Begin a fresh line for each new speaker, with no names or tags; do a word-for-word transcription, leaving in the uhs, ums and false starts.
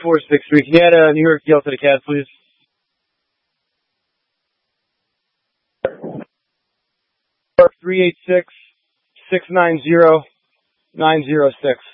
four six three. Can you add a New York Yale to the C A D, please? three eight six, six nine zero, nine zero six.